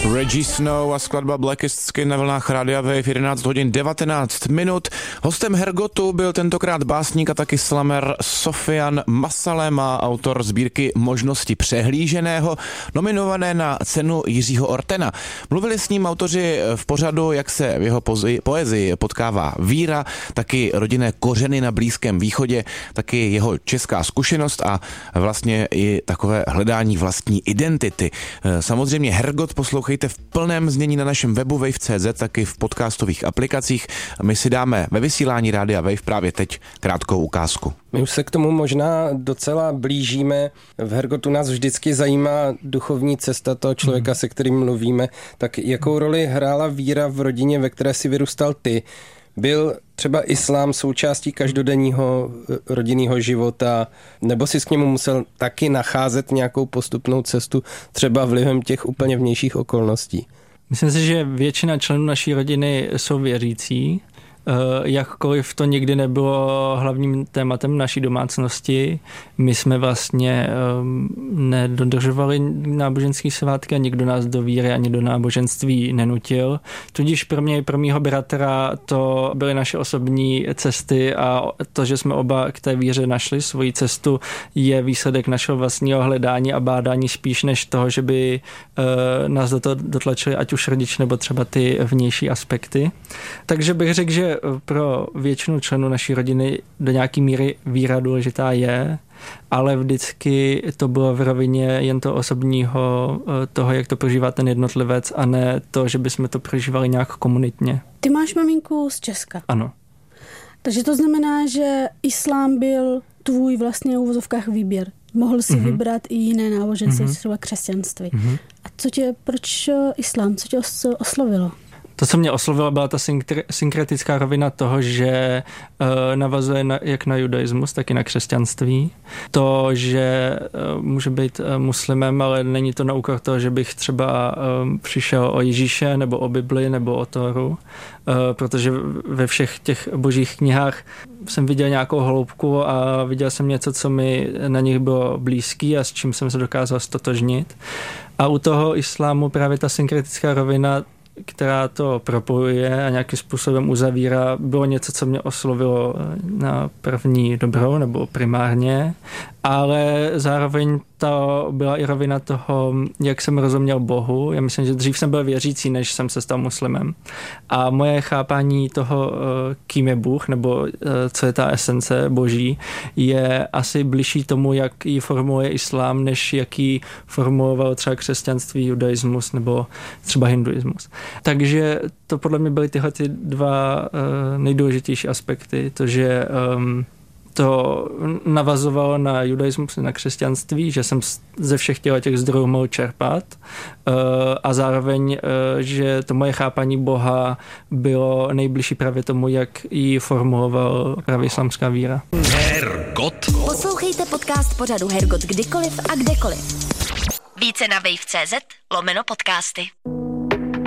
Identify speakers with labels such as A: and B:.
A: Reggie Snow a skladba Blackest Skin na vlnách Rádia Wave 11 hodin 19 minut. Hostem Hergotu byl tentokrát básník a taky slamer Sofian Masalema, autor sbírky Možnosti přehlíženého, nominované na cenu Jiřího Ortena. Mluvili s ním autoři v pořadu, jak se v jeho poezii potkává víra, taky rodinné kořeny na Blízkém východě, taky jeho česká zkušenost a vlastně i takové hledání vlastní identity. Samozřejmě Hergot poslouchejte v plném znění na našem webu wave.cz, taky v podcastových aplikacích. My si dáme ve vysílání Rádia Wave právě teď krátkou ukázku.
B: My už se k tomu možná docela blížíme. V Hergotu nás vždycky zajímá duchovní cesta toho člověka, se kterým mluvíme. Tak jakou roli hrála víra v rodině, ve které si vyrůstal ty? Byl třeba islám součástí každodenního rodinného života, nebo si k němu musel taky nacházet nějakou postupnou cestu, třeba vlivem těch úplně vnějších okolností?
C: Myslím si, že většina členů naší rodiny jsou věřící. Jakkoliv to nikdy nebylo hlavním tématem naší domácnosti, my jsme vlastně nedodržovali náboženský svátky a nikdo nás do víry ani do náboženství nenutil. Tudíž pro mě i pro mýho bratra to byly naše osobní cesty a to, že jsme oba k té víře našli svoji cestu, je výsledek našeho vlastního hledání a bádání spíš než toho, že by nás do toho dotlačili ať už rodič nebo třeba ty vnější aspekty. Takže bych řekl, že pro většinu členů naší rodiny do nějaké míry víra důležitá je, ale vždycky to bylo v rovině jen toho osobního, toho, jak to prožívá ten jednotlivec a ne to, že bychom to prožívali nějak komunitně.
D: Ty máš maminku z Česka.
C: Ano.
D: Takže to znamená, že islám byl tvůj vlastně v uvozovkách výběr. Mohl si vybrat i jiné náboženství, třeba křesťanství. A proč islám? Co tě oslovilo?
C: To, co mě oslovilo, byla ta synkretická rovina toho, že navazuje jak na judaismus, tak i na křesťanství. To, že může být muslimem, ale není to na úkor toho, že bych třeba přišel o Ježíše, nebo o Bibli, nebo o Tóru, protože ve všech těch božích knihách jsem viděl nějakou hloubku a viděl jsem něco, co mi na nich bylo blízký a s čím jsem se dokázal stotožnit. A u toho islámu právě ta synkretická rovina, která to propojuje a nějakým způsobem uzavírá, bylo něco, co mě oslovilo na první dobrou nebo primárně, ale zároveň to byla i rovina toho, jak jsem rozuměl Bohu. Já myslím, že dřív jsem byl věřící, než jsem se stal muslimem. A moje chápání toho, kým je Bůh, nebo co je ta esence boží, je asi bližší tomu, jak ji formuluje islám, než jak ji formuloval třeba křesťanství, judaismus nebo třeba hinduismus. Takže to podle mě byly tyhle ty dva nejdůležitější aspekty. To, že to navazovalo na judaismus, na křesťanství, že jsem ze všech těch zdrojů mohl čerpat a zároveň, že to moje chápání Boha bylo nejbližší právě tomu, jak ji formuloval právě islámská víra.
E: Hergot. Poslouchejte podcast pořadu Hergot kdykoliv a kdekoliv. Více na wave.cz/podcasty.